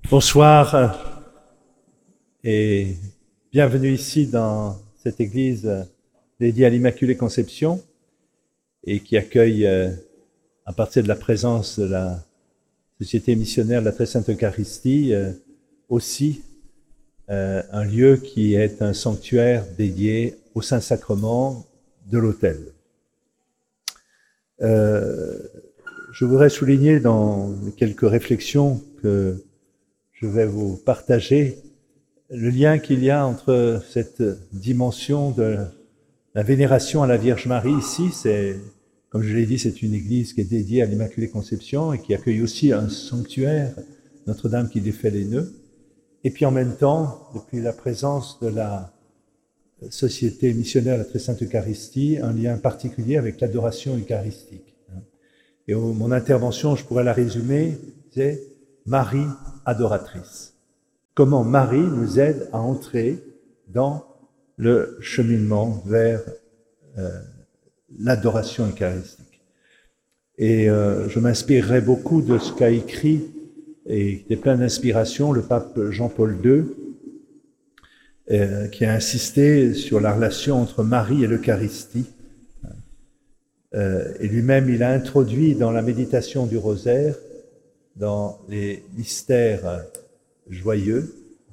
Bonsoir et bienvenue ici dans cette église dédiée à l'Immaculée Conception et qui accueille à partir de la présence de la Société missionnaire de la Très Sainte Eucharistie aussi un lieu qui est un sanctuaire dédié au Saint-Sacrement de l'autel. Je voudrais souligner dans quelques réflexions que je vais vous partager le lien qu'il y a entre cette dimension de la vénération à la Vierge Marie ici. C'est, comme je l'ai dit, c'est une église qui est dédiée à l'Immaculée Conception et qui accueille aussi un sanctuaire, Notre-Dame qui défait les nœuds. Et puis en même temps, depuis la présence de la Société missionnaire de la Très Sainte Eucharistie, un lien particulier avec l'adoration eucharistique. Et mon intervention, je pourrais la résumer, c'est Marie adoratrice. Comment Marie nous aide à entrer dans le cheminement vers l'adoration eucharistique. Et je m'inspirerai beaucoup de ce qu'a écrit, et qui est plein d'inspiration, le pape Jean-Paul II, qui a insisté sur la relation entre Marie et l'Eucharistie. Et lui-même, il a introduit dans la méditation du rosaire, dans les mystères joyeux,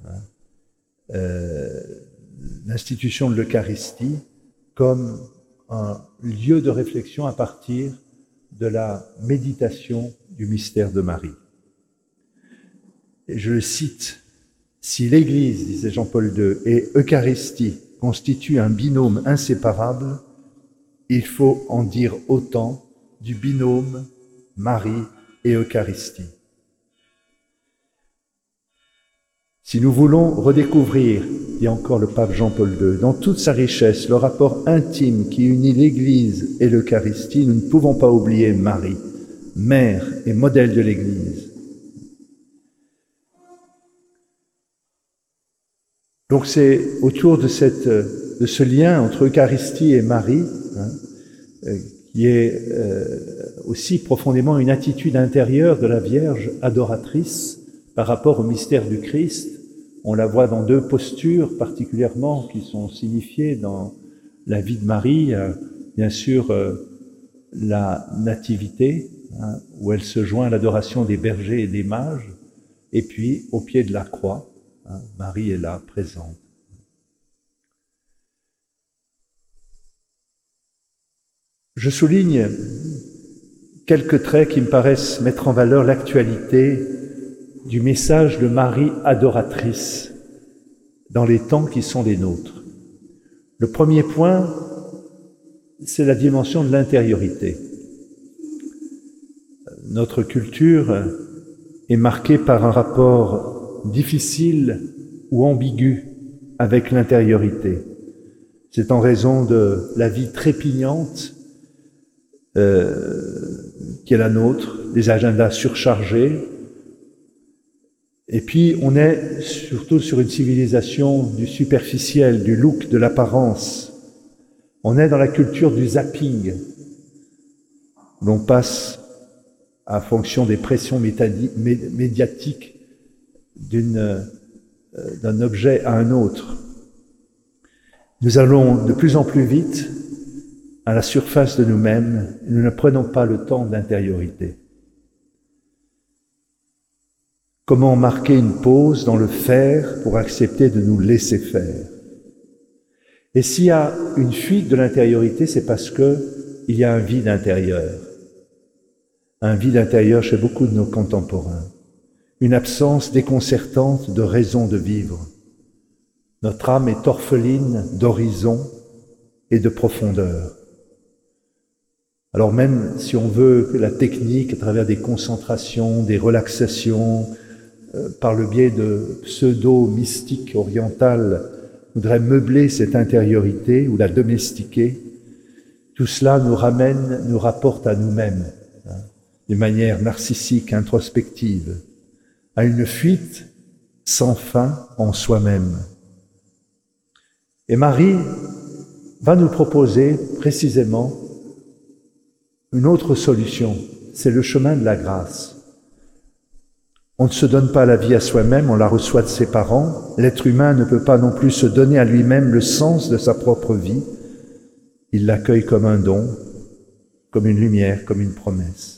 l'institution de l'Eucharistie comme un lieu de réflexion à partir de la méditation du mystère de Marie. Et je le cite, « Si l'Église, disait Jean-Paul II, et Eucharistie constituent un binôme inséparable, il faut en dire autant du binôme Marie et Eucharistie. Si nous voulons redécouvrir, dit encore le pape Jean-Paul II, dans toute sa richesse, le rapport intime qui unit l'Église et l'Eucharistie, nous ne pouvons pas oublier Marie, mère et modèle de l'Église. Donc c'est autour de ce lien entre Eucharistie et Marie, qui est aussi profondément une attitude intérieure de la Vierge adoratrice par rapport au mystère du Christ. On la voit dans deux postures particulièrement qui sont signifiées dans la vie de Marie. Bien sûr, la nativité, où elle se joint à l'adoration des bergers et des mages, et puis au pied de la croix, Marie est là, présente. Je souligne quelques traits qui me paraissent mettre en valeur l'actualité du message de Marie adoratrice dans les temps qui sont les nôtres. Le premier point, c'est la dimension de l'intériorité. Notre culture est marquée par un rapport difficile ou ambigu avec l'intériorité. C'est en raison de la vie trépignante qui est la nôtre, des agendas surchargés. Et puis, on est surtout sur une civilisation du superficiel, du look, de l'apparence. On est dans la culture du zapping. L'on passe, à fonction des pressions médiatiques, d'un objet à un autre. Nous allons de plus en plus vite à la surface de nous-mêmes, nous ne prenons pas le temps d'intériorité. Comment marquer une pause dans le faire pour accepter de nous laisser faire? Et s'il y a une fuite de l'intériorité, c'est parce que il y a un vide intérieur. Un vide intérieur chez beaucoup de nos contemporains. Une absence déconcertante de raison de vivre. Notre âme est orpheline d'horizon et de profondeur. Alors même si on veut que la technique, à travers des concentrations, des relaxations, par le biais de pseudo-mystiques orientales, voudrait meubler cette intériorité ou la domestiquer, tout cela nous rapporte à nous-mêmes, d'une manière narcissique, introspective, à une fuite sans fin en soi-même. Et Marie va nous proposer précisément une autre solution, c'est le chemin de la grâce. On ne se donne pas la vie à soi-même, on la reçoit de ses parents. L'être humain ne peut pas non plus se donner à lui-même le sens de sa propre vie. Il l'accueille comme un don, comme une lumière, comme une promesse.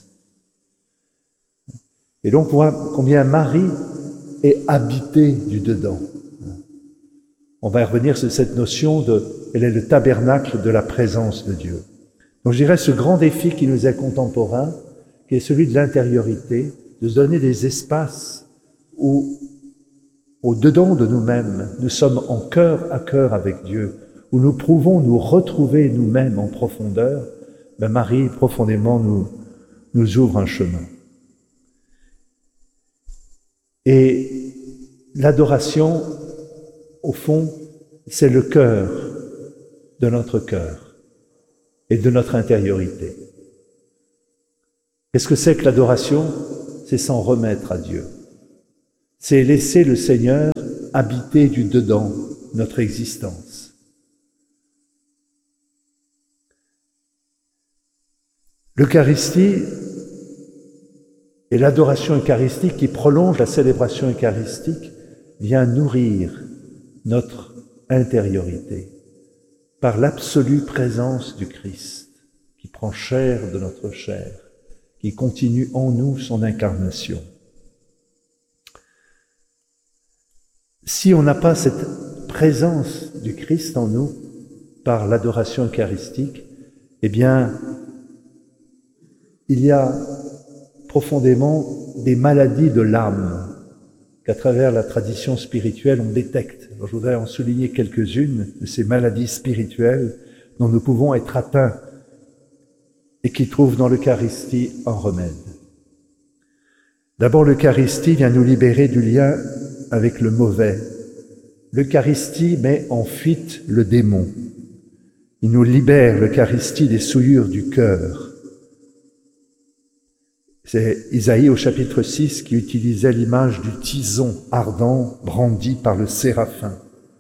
Et donc, on voit combien Marie est habitée du dedans. On va revenir sur cette notion elle est le tabernacle de la présence de Dieu. Donc, je dirais ce grand défi qui nous est contemporain, qui est celui de l'intériorité, de se donner des espaces où, au-dedans de nous-mêmes, nous sommes en cœur à cœur avec Dieu, où nous pouvons nous retrouver nous-mêmes en profondeur. Marie, profondément, nous ouvre un chemin. Et l'adoration, au fond, c'est le cœur de notre cœur et de notre intériorité. Qu'est-ce que c'est que l'adoration ? C'est s'en remettre à Dieu. C'est laisser le Seigneur habiter du dedans notre existence. L'Eucharistie et l'adoration eucharistique qui prolonge la célébration eucharistique vient nourrir notre intériorité par l'absolue présence du Christ qui prend chair de notre chair, qui continue en nous son incarnation. Si on n'a pas cette présence du Christ en nous par l'adoration eucharistique, eh bien, il y a profondément des maladies de l'âme qu'à travers la tradition spirituelle on détecte. Alors, je voudrais en souligner quelques-unes de ces maladies spirituelles dont nous pouvons être atteints et qui trouvent dans l'Eucharistie un remède. D'abord, l'Eucharistie vient nous libérer du lien avec le mauvais. L'Eucharistie met en fuite le démon. Il nous libère, l'Eucharistie, des souillures du cœur. C'est Isaïe au chapitre 6 qui utilisait l'image du tison ardent brandi par le séraphin.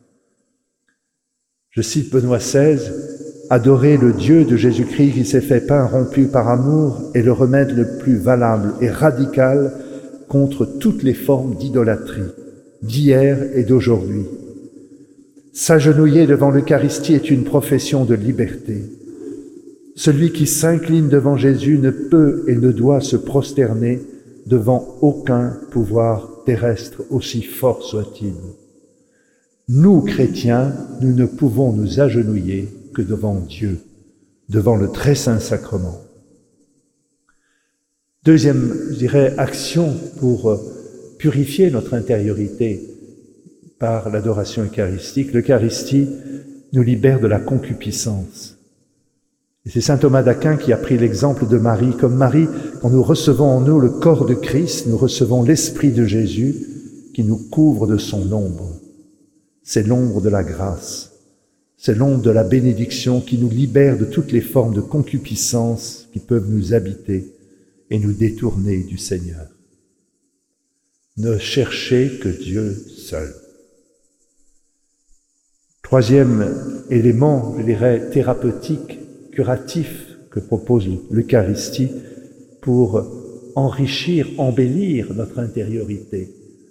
Je cite Benoît XVI, « Adorer le Dieu de Jésus-Christ qui s'est fait pain rompu par amour est le remède le plus valable et radical contre toutes les formes d'idolâtrie, d'hier et d'aujourd'hui. S'agenouiller devant l'Eucharistie est une profession de liberté. Celui qui s'incline devant Jésus ne peut et ne doit se prosterner devant aucun pouvoir terrestre, aussi fort soit-il. Nous, chrétiens, nous ne pouvons nous agenouiller que devant Dieu, devant le très saint sacrement. Deuxième, je dirais, action pour purifier notre intériorité par l'adoration eucharistique. L'Eucharistie nous libère de la concupiscence. Et c'est saint Thomas d'Aquin qui a pris l'exemple de Marie. Comme Marie, quand nous recevons en nous le corps de Christ, nous recevons l'Esprit de Jésus qui nous couvre de son ombre. C'est l'ombre de la grâce. C'est l'ombre de la bénédiction qui nous libère de toutes les formes de concupiscence qui peuvent nous habiter et nous détourner du Seigneur. Ne cherchez que Dieu seul. Troisième élément, je dirais, thérapeutique, curatif que propose l'Eucharistie pour enrichir, embellir notre intériorité.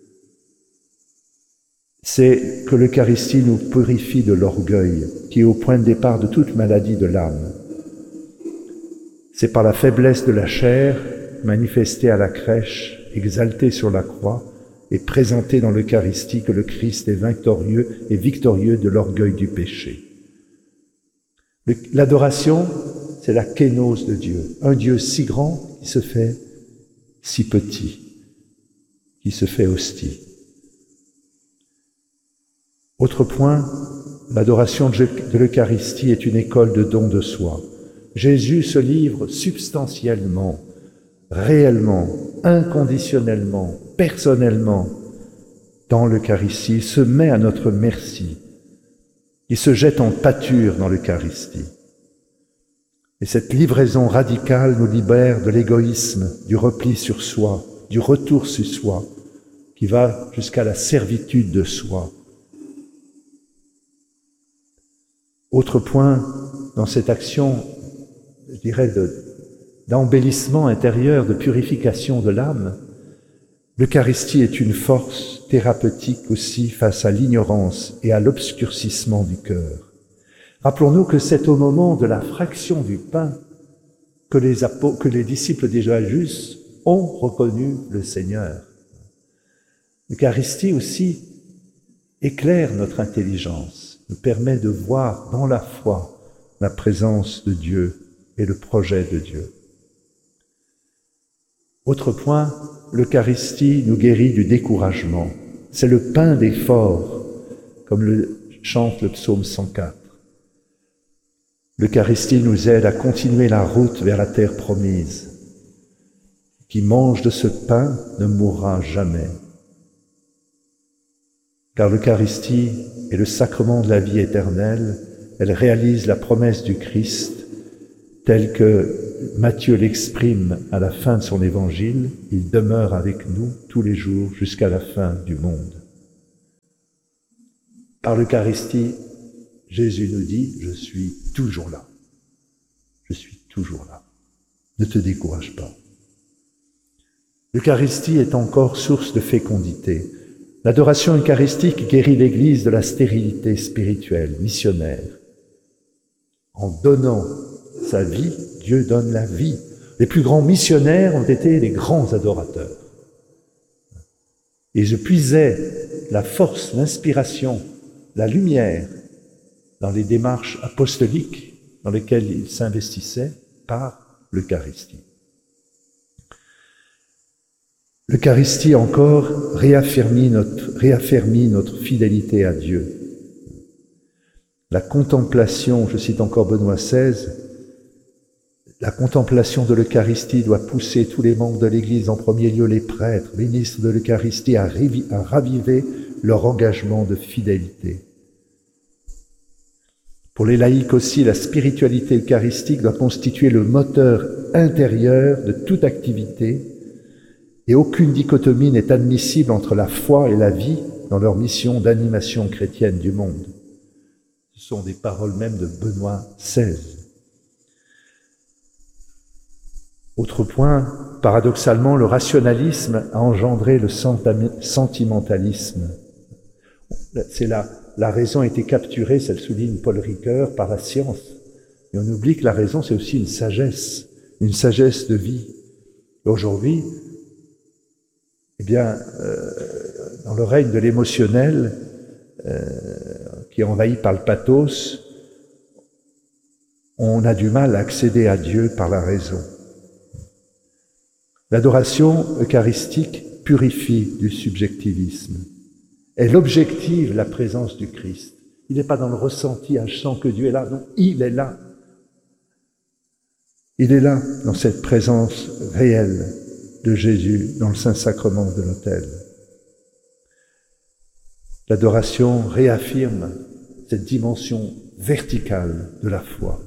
C'est que l'Eucharistie nous purifie de l'orgueil, qui est au point de départ de toute maladie de l'âme. C'est par la faiblesse de la chair, manifestée à la crèche, exaltée sur la croix et présentée dans l'Eucharistie, que le Christ est victorieux de l'orgueil du péché. L'adoration, c'est la kénose de Dieu, un Dieu si grand qui se fait si petit, qui se fait hostie. Autre point, l'adoration de l'Eucharistie est une école de don de soi. Jésus se livre substantiellement, réellement, inconditionnellement, personnellement dans l'Eucharistie. Il se met à notre merci. Il se jette en pâture dans l'Eucharistie. Et cette livraison radicale nous libère de l'égoïsme, du repli sur soi, du retour sur soi, qui va jusqu'à la servitude de soi. Autre point dans cette action, je dirais, d'embellissement intérieur, de purification de l'âme, L'Eucharistie est une force thérapeutique aussi face à l'ignorance et à l'obscurcissement du cœur. Rappelons-nous que c'est au moment de la fraction du pain que les disciples d'Emmaüs ont reconnu le Seigneur. L'Eucharistie aussi éclaire notre intelligence, nous permet de voir dans la foi la présence de Dieu et le projet de Dieu. Autre point, l'Eucharistie nous guérit du découragement. C'est le pain des forts, comme le chante le psaume 104. L'Eucharistie nous aide à continuer la route vers la terre promise. Qui mange de ce pain ne mourra jamais. Car l'Eucharistie est le sacrement de la vie éternelle, elle réalise la promesse du Christ telle que Matthieu l'exprime à la fin de son évangile, il demeure avec nous tous les jours jusqu'à la fin du monde. Par l'Eucharistie, Jésus nous dit, je suis toujours là. Je suis toujours là. Ne te décourage pas. L'Eucharistie est encore source de fécondité. L'adoration eucharistique guérit l'Église de la stérilité spirituelle, missionnaire. En donnant sa vie, Dieu donne la vie. Les plus grands missionnaires ont été les grands adorateurs. Et je puisais la force, l'inspiration, la lumière dans les démarches apostoliques dans lesquelles ils s'investissaient par l'Eucharistie. L'Eucharistie encore réaffirme notre fidélité à Dieu. La contemplation, je cite encore Benoît XVI, la contemplation de l'Eucharistie doit pousser tous les membres de l'Église, en premier lieu les prêtres, ministres de l'Eucharistie, à raviver leur engagement de fidélité. Pour les laïcs aussi, la spiritualité eucharistique doit constituer le moteur intérieur de toute activité et aucune dichotomie n'est admissible entre la foi et la vie dans leur mission d'animation chrétienne du monde. Ce sont des paroles même de Benoît XVI. Autre point, paradoxalement, le rationalisme a engendré le sentimentalisme. C'est la raison a été capturée, ça le souligne Paul Ricoeur, par la science. Et on oublie que la raison, c'est aussi une sagesse de vie. Et aujourd'hui, dans le règne de l'émotionnel, qui est envahi par le pathos, on a du mal à accéder à Dieu par la raison. L'adoration eucharistique purifie du subjectivisme. Elle objective la présence du Christ. Il n'est pas dans le ressenti, je sens que Dieu est là. Non, il est là. Il est là, dans cette présence réelle de Jésus, dans le Saint-Sacrement de l'autel. L'adoration réaffirme cette dimension verticale de la foi.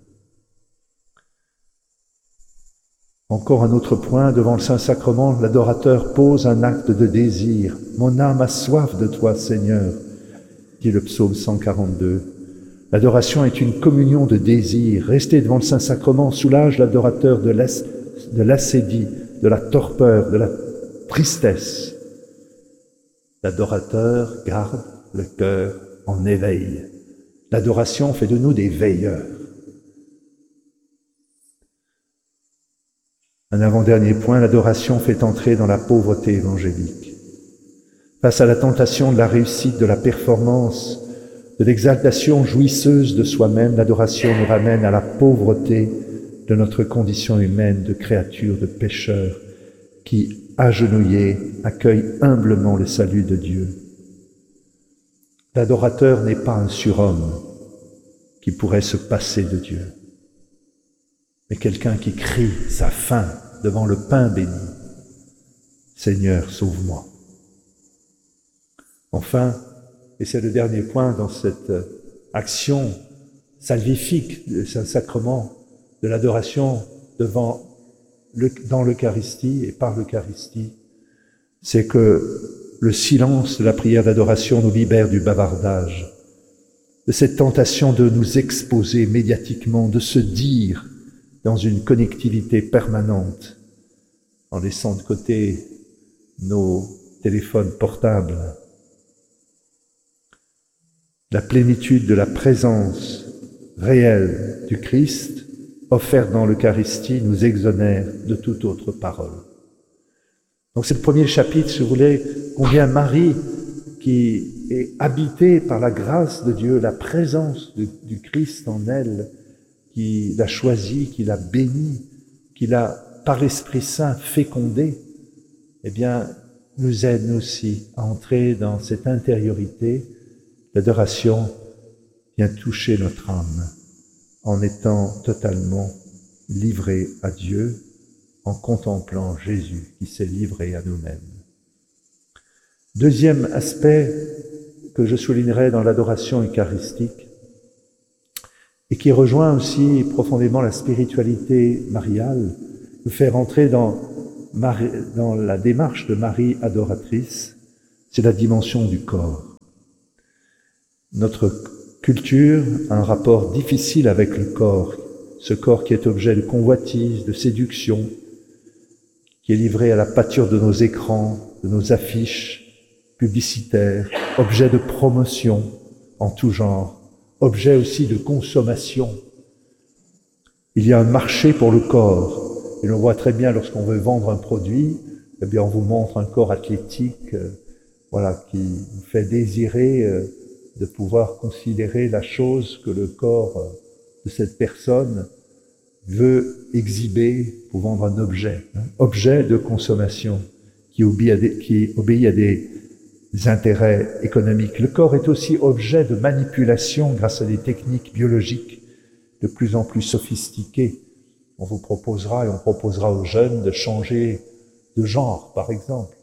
Encore un autre point, devant le Saint-Sacrement, l'adorateur pose un acte de désir. « Mon âme a soif de toi, Seigneur », dit le psaume 142. L'adoration est une communion de désir. Rester devant le Saint-Sacrement soulage l'adorateur de l'assédie, de la torpeur, de la tristesse. L'adorateur garde le cœur en éveil. L'adoration fait de nous des veilleurs. Un avant-dernier point, l'adoration fait entrer dans la pauvreté évangélique. Face à la tentation de la réussite, de la performance, de l'exaltation jouisseuse de soi-même, l'adoration nous ramène à la pauvreté de notre condition humaine de créature, de pécheur, qui, agenouillé, accueille humblement le salut de Dieu. L'adorateur n'est pas un surhomme qui pourrait se passer de Dieu, mais quelqu'un qui crie sa faim devant le pain béni. Seigneur, sauve-moi. Enfin, et c'est le dernier point dans cette action salvifique du Saint-Sacrement de l'adoration dans l'Eucharistie et par l'Eucharistie, c'est que le silence de la prière d'adoration nous libère du bavardage, de cette tentation de nous exposer médiatiquement, de se dire dans une connectivité permanente, en laissant de côté nos téléphones portables. La plénitude de la présence réelle du Christ offerte dans l'Eucharistie nous exonère de toute autre parole. Donc c'est le premier chapitre, si vous voulez, combien Marie, qui est habitée par la grâce de Dieu, la présence du Christ en elle, qui l'a choisi, qui l'a béni, qui l'a, par l'Esprit Saint, fécondé, eh bien, nous aide aussi à entrer dans cette intériorité. L'adoration vient toucher notre âme en étant totalement livré à Dieu, en contemplant Jésus qui s'est livré à nous-mêmes. Deuxième aspect que je soulignerai dans l'adoration eucharistique et qui rejoint aussi profondément la spiritualité mariale, nous fait rentrer dans la démarche de Marie adoratrice, c'est la dimension du corps. Notre culture a un rapport difficile avec le corps, ce corps qui est objet de convoitise, de séduction, qui est livré à la pâture de nos écrans, de nos affiches publicitaires, objet de promotion en tout genre, objet aussi de consommation. Il y a un marché pour le corps, et l'on voit très bien lorsqu'on veut vendre un produit, eh bien on vous montre un corps athlétique, qui vous fait désirer de pouvoir considérer la chose que le corps de cette personne veut exhiber pour vendre un objet, objet de consommation qui obéit à des intérêts économiques. Le corps est aussi objet de manipulation grâce à des techniques biologiques de plus en plus sophistiquées. On vous proposera et on proposera aux jeunes de changer de genre, par exemple.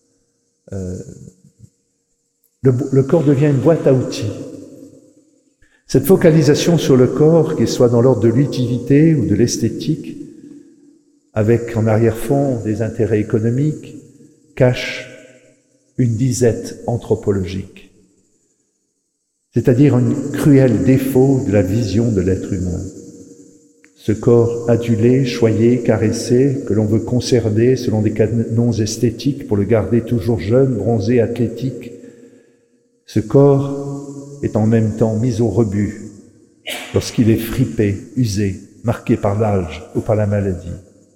Le corps devient une boîte à outils. Cette focalisation sur le corps, qu'il soit dans l'ordre de l'utilité ou de l'esthétique, avec en arrière-fond des intérêts économiques, cache une disette anthropologique, c'est-à-dire un cruel défaut de la vision de l'être humain. Ce corps adulé, choyé, caressé, que l'on veut conserver selon des canons esthétiques pour le garder toujours jeune, bronzé, athlétique, ce corps est en même temps mis au rebut lorsqu'il est fripé, usé, marqué par l'âge ou par la maladie.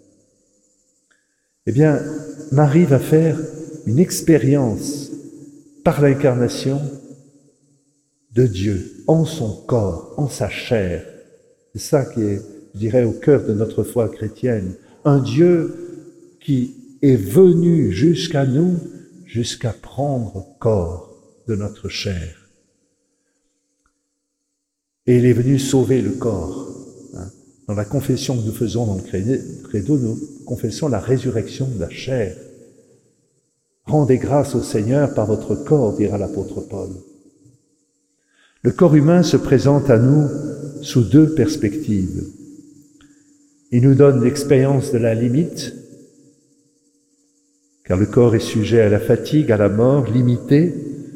Eh bien, Marie va faire une expérience par l'incarnation de Dieu en son corps, en sa chair. C'est ça qui est, je dirais, au cœur de notre foi chrétienne. Un Dieu qui est venu jusqu'à nous, jusqu'à prendre corps de notre chair. Et il est venu sauver le corps. Dans la confession que nous faisons dans le credo, nous confessons la résurrection de la chair. Rendez grâce au Seigneur par votre corps, dira l'apôtre Paul. Le corps humain se présente à nous sous deux perspectives. Il nous donne l'expérience de la limite, car le corps est sujet à la fatigue, à la mort, limité,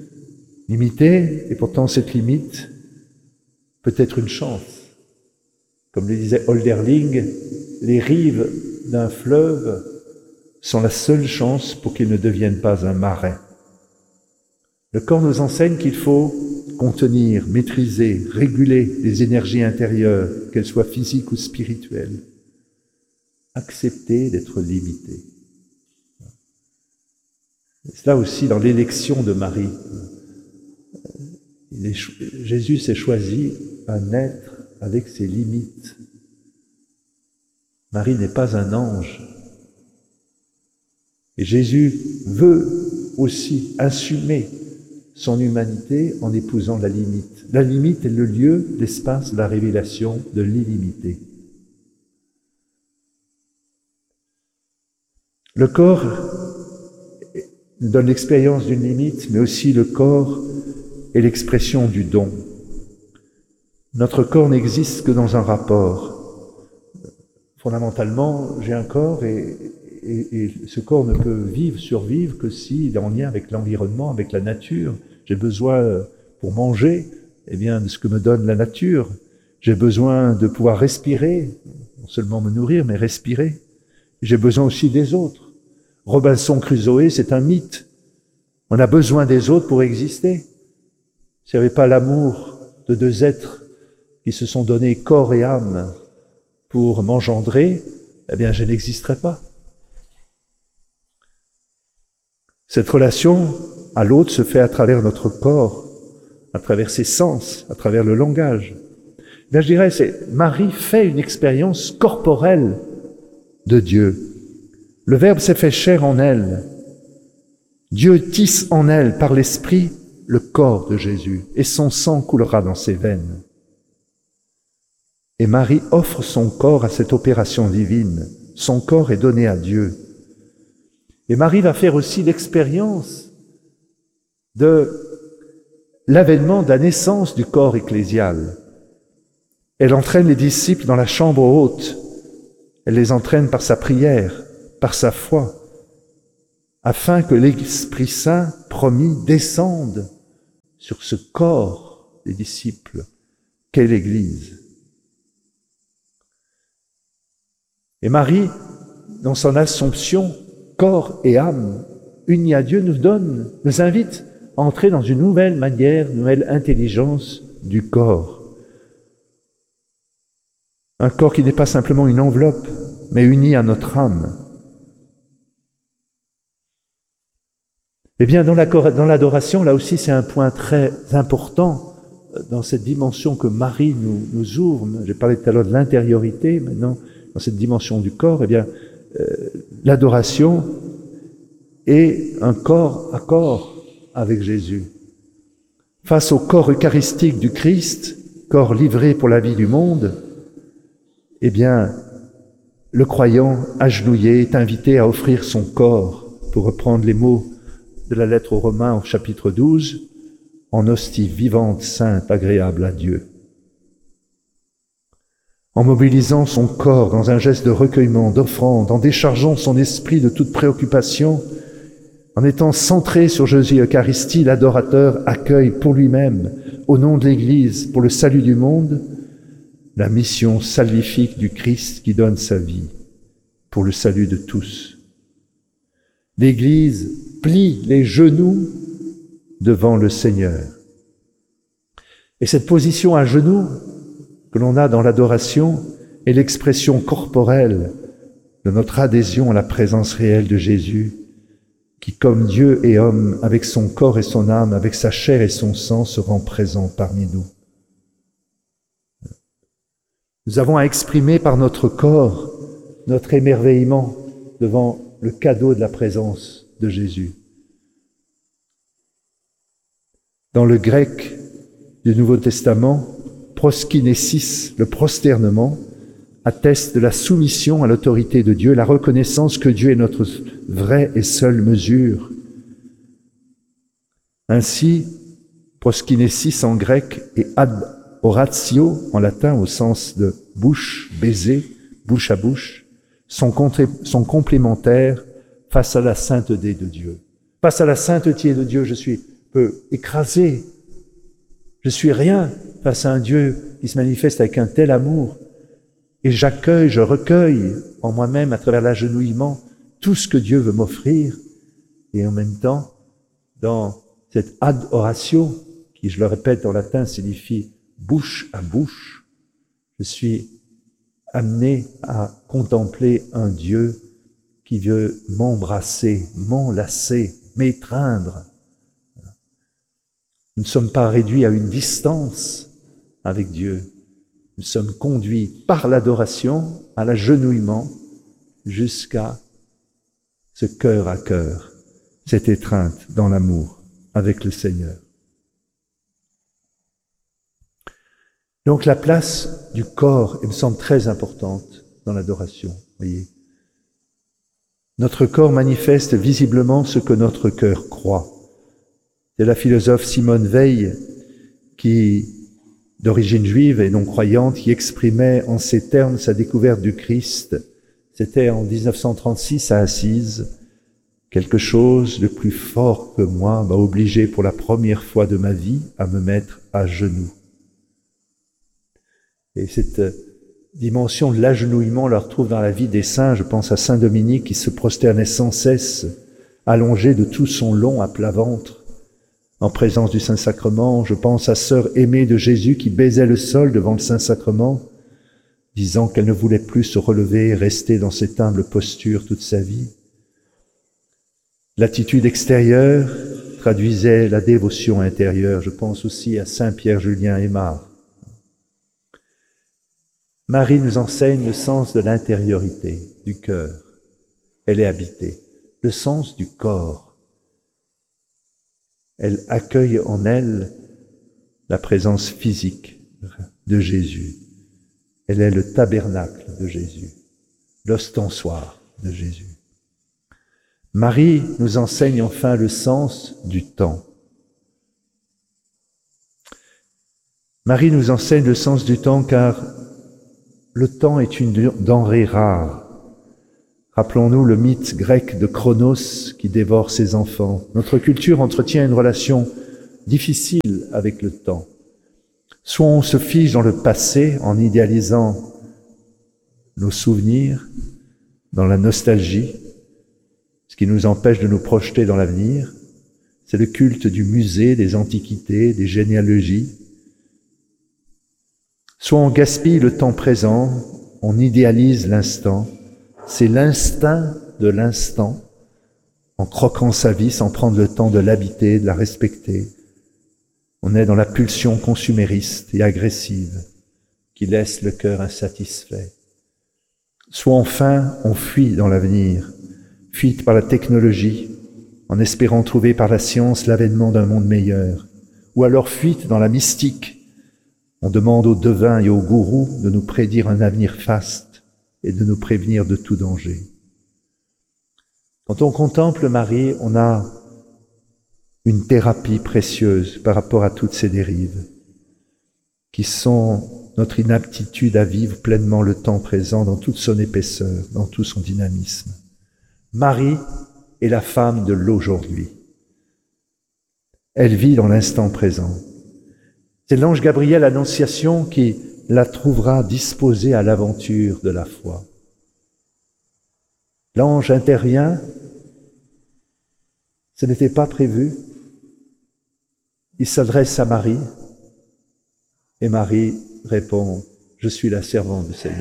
et pourtant cette limite peut être une chance. Comme le disait Hölderlin, les rives d'un fleuve sont la seule chance pour qu'il ne devienne pas un marais. Le corps nous enseigne qu'il faut contenir, maîtriser, réguler les énergies intérieures, qu'elles soient physiques ou spirituelles. Accepter d'être limité. C'est là aussi dans l'élection de Marie. Jésus s'est choisi un être avec ses limites. Marie n'est pas un ange. Et Jésus veut aussi assumer son humanité en épousant la limite. La limite est le lieu, l'espace de la révélation de l'illimité. Le corps nous donne l'expérience d'une limite, mais aussi le corps est l'expression du don. Notre corps n'existe que dans un rapport. Fondamentalement, j'ai un corps et ce corps ne peut survivre que s'il est en lien avec l'environnement, avec la nature. J'ai besoin, pour manger, de ce que me donne la nature. J'ai besoin de pouvoir respirer, non seulement me nourrir, mais respirer. J'ai besoin aussi des autres. Robinson Crusoe, c'est un mythe. On a besoin des autres pour exister. S'il n'y avait pas l'amour de deux êtres qui se sont donnés corps et âme pour m'engendrer, eh bien, je n'existerais pas. Cette relation à l'autre se fait à travers notre corps, à travers ses sens, à travers le langage. Eh bien, je dirais, Marie fait une expérience corporelle de Dieu. Le Verbe s'est fait chair en elle. Dieu tisse en elle, par l'Esprit, le corps de Jésus, et son sang coulera dans ses veines. Et Marie offre son corps à cette opération divine. Son corps est donné à Dieu. Et Marie va faire aussi l'expérience de l'avènement de la naissance du corps ecclésial. Elle entraîne les disciples dans la chambre haute. Elle les entraîne par sa prière, par sa foi, afin que l'Esprit Saint promis descende sur ce corps des disciples qu'est l'Église. Et Marie, dans son Assomption, corps et âme, unis à Dieu, nous invite à entrer dans une nouvelle manière, une nouvelle intelligence du corps. Un corps qui n'est pas simplement une enveloppe, mais uni à notre âme. Eh bien, dans l'adoration, là aussi, c'est un point très important dans cette dimension que Marie nous ouvre. J'ai parlé tout à l'heure de l'intériorité, maintenant, dans cette dimension du corps, eh bien, l'adoration est un corps à corps avec Jésus. Face au corps eucharistique du Christ, corps livré pour la vie du monde, eh bien, le croyant agenouillé est invité à offrir son corps, pour reprendre les mots de la lettre aux Romains au chapitre 12, en hostie vivante, sainte, agréable à Dieu. En mobilisant son corps dans un geste de recueillement, d'offrande, en déchargeant son esprit de toute préoccupation, en étant centré sur Jésus Eucharistie, l'adorateur accueille pour lui-même, au nom de l'Église, pour le salut du monde, la mission salvifique du Christ qui donne sa vie pour le salut de tous. L'Église plie les genoux devant le Seigneur. Et cette position à genoux que l'on a dans l'adoration est l'expression corporelle de notre adhésion à la présence réelle de Jésus, qui, comme Dieu et homme, avec son corps et son âme, avec sa chair et son sang, se rend présent parmi nous. Nous avons à exprimer par notre corps notre émerveillement devant le cadeau de la présence de Jésus. Dans le grec du Nouveau Testament, proskinesis, le prosternement, atteste de la soumission à l'autorité de Dieu, la reconnaissance que Dieu est notre vraie et seule mesure. Ainsi, proskinesis en grec et ad oratio en latin au sens de bouche, baiser, bouche à bouche, sont complémentaires face à la sainteté de Dieu. Face à la sainteté de Dieu, je suis peu écrasé. Je suis rien face à un Dieu qui se manifeste avec un tel amour. Et je recueille en moi-même, à travers l'agenouillement, tout ce que Dieu veut m'offrir. Et en même temps, dans cette ad oratio, qui, je le répète en latin, signifie bouche à bouche, je suis amené à contempler un Dieu qui veut m'embrasser, m'enlacer, m'étreindre. Nous ne sommes pas réduits à une distance avec Dieu. Nous sommes conduits par l'adoration à l'agenouillement jusqu'à ce cœur à cœur, cette étreinte dans l'amour avec le Seigneur. Donc la place du corps, elle me semble très importante dans l'adoration, voyez. Notre corps manifeste visiblement ce que notre cœur croit. C'est la philosophe Simone Weil, d'origine juive et non croyante, qui exprimait en ces termes sa découverte du Christ. C'était en 1936 à Assise. Quelque chose de plus fort que moi m'a obligé pour la première fois de ma vie à me mettre à genoux. Et cette dimension de l'agenouillement, on la retrouve dans la vie des saints. Je pense à saint Dominique qui se prosternait sans cesse, allongé de tout son long à plat ventre, en présence du Saint-Sacrement. Je pense à sœur aimée de Jésus qui baisait le sol devant le Saint-Sacrement, disant qu'elle ne voulait plus se relever et rester dans cette humble posture toute sa vie. L'attitude extérieure traduisait la dévotion intérieure. Je pense aussi à saint Pierre-Julien Aymar. Marie nous enseigne le sens de l'intériorité, du cœur. Elle est habitée. Le sens du corps. Elle accueille en elle la présence physique de Jésus. Elle est le tabernacle de Jésus, l'ostensoir de Jésus. Marie nous enseigne enfin le sens du temps. Marie nous enseigne le sens du temps car le temps est une denrée rare. Rappelons-nous le mythe grec de Chronos qui dévore ses enfants. Notre culture entretient une relation difficile avec le temps. Soit on se fige dans le passé en idéalisant nos souvenirs, dans la nostalgie, ce qui nous empêche de nous projeter dans l'avenir. C'est le culte du musée, des antiquités, des généalogies. Soit on gaspille le temps présent, on idéalise l'instant. C'est l'instinct de l'instant, en croquant sa vie sans prendre le temps de l'habiter, de la respecter. On est dans la pulsion consumériste et agressive qui laisse le cœur insatisfait. Soit enfin, on fuit dans l'avenir, fuite par la technologie, en espérant trouver par la science l'avènement d'un monde meilleur, ou alors fuite dans la mystique. On demande aux devins et aux gourous de nous prédire un avenir faste et de nous prévenir de tout danger. Quand on contemple Marie, on a une thérapie précieuse par rapport à toutes ces dérives, qui sont notre inaptitude à vivre pleinement le temps présent dans toute son épaisseur, dans tout son dynamisme. Marie est la femme de l'aujourd'hui. Elle vit dans l'instant présent. C'est l'ange Gabriel, l'Annonciation, qui la trouvera disposée à l'aventure de la foi. L'ange intervient, ce n'était pas prévu. Il s'adresse à Marie, et Marie répond, « Je suis la servante du Seigneur. »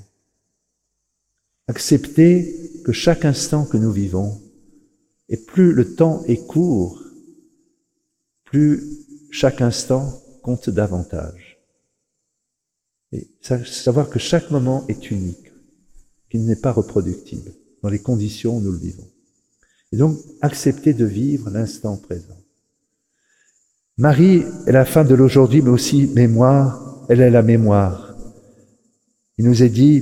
Accepter que chaque instant que nous vivons, et plus le temps est court, plus chaque instant compte davantage. Et savoir que chaque moment est unique, qu'il n'est pas reproductible, dans les conditions où nous le vivons. Et donc, accepter de vivre l'instant présent. Marie est la femme de l'aujourd'hui, mais aussi mémoire, elle est la mémoire. Il nous est dit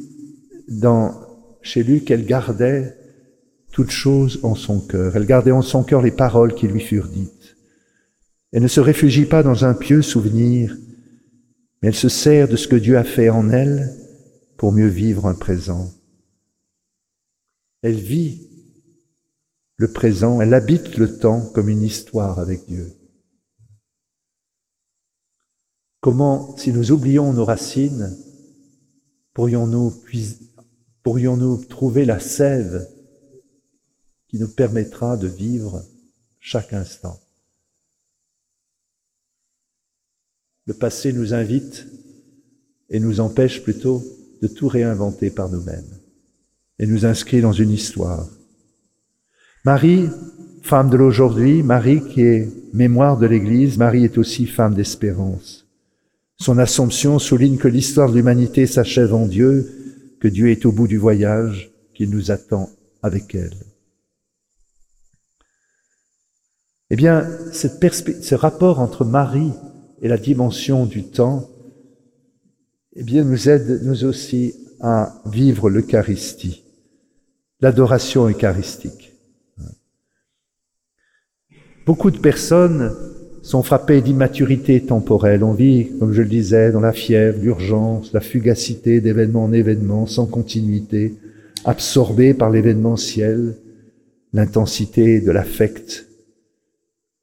chez Luc qu'elle gardait toutes choses en son cœur. Elle gardait en son cœur les paroles qui lui furent dites. Elle ne se réfugie pas dans un pieux souvenir, mais elle se sert de ce que Dieu a fait en elle pour mieux vivre un présent. Elle vit le présent, elle habite le temps comme une histoire avec Dieu. Comment, si nous oublions nos racines, pourrions-nous trouver la sève qui nous permettra de vivre chaque instant? Le passé nous invite et nous empêche plutôt de tout réinventer par nous-mêmes et nous inscrit dans une histoire. Marie, femme de l'aujourd'hui, Marie qui est mémoire de l'Église, Marie est aussi femme d'espérance. Son Assomption souligne que l'histoire de l'humanité s'achève en Dieu, que Dieu est au bout du voyage, qu'il nous attend avec elle. Eh bien, ce rapport entre Marie et la dimension du temps, eh bien, nous aide, nous aussi, à vivre l'Eucharistie, l'adoration eucharistique. Beaucoup de personnes sont frappées d'immaturité temporelle. On vit, comme je le disais, dans la fièvre, l'urgence, la fugacité d'événement en événement, sans continuité, absorbés par l'événementiel, l'intensité de l'affect.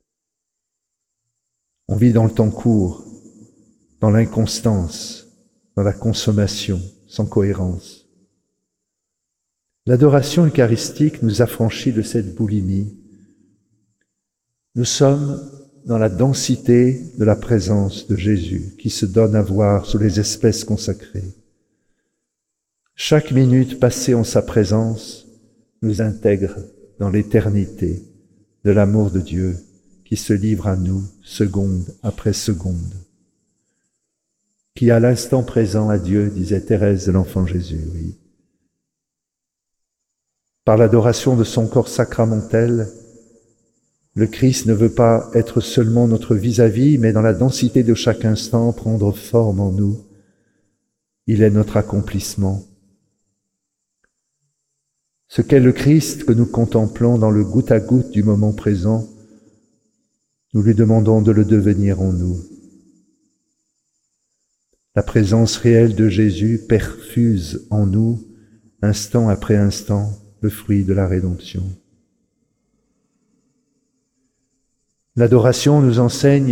On vit dans le temps court, dans l'inconstance, dans la consommation sans cohérence. L'adoration eucharistique nous affranchit de cette boulimie. Nous sommes dans la densité de la présence de Jésus qui se donne à voir sous les espèces consacrées. Chaque minute passée en sa présence nous intègre dans l'éternité de l'amour de Dieu qui se livre à nous seconde après seconde. Qui à l'instant présent à Dieu, disait Thérèse de l'Enfant Jésus, oui. Par l'adoration de son corps sacramentel, le Christ ne veut pas être seulement notre vis-à-vis, mais dans la densité de chaque instant, prendre forme en nous. Il est notre accomplissement. Ce qu'est le Christ que nous contemplons dans le goutte à goutte du moment présent, nous lui demandons de le devenir en nous. La présence réelle de Jésus perfuse en nous, instant après instant, le fruit de la rédemption. L'adoration nous enseigne